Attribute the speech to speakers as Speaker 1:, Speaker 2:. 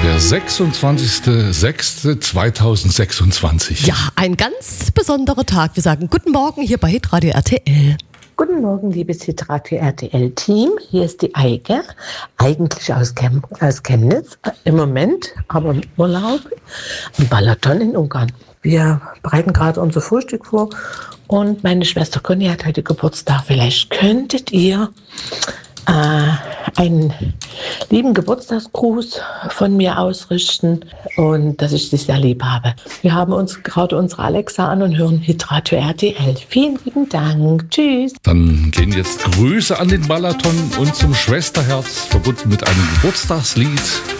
Speaker 1: Der 26.06.2026.
Speaker 2: Ja, ein ganz besonderer Tag. Wir sagen guten Morgen hier bei Hitradio RTL.
Speaker 3: Guten Morgen, liebes Hitradio RTL-Team. Hier ist die Eike, eigentlich aus Chemnitz, im Moment, aber im Urlaub, im Balaton in Ungarn. Wir bereiten gerade unser Frühstück vor und meine Schwester Conny hat heute Geburtstag. Vielleicht könntet ihr einen lieben Geburtstagsgruß von mir ausrichten und dass ich dich sehr lieb habe. Wir haben uns gerade unsere Alexa an und hören Hitradio RTL. Vielen lieben Dank. Tschüss.
Speaker 1: Dann gehen jetzt Grüße an den Balaton und zum Schwesterherz, verbunden mit einem Geburtstagslied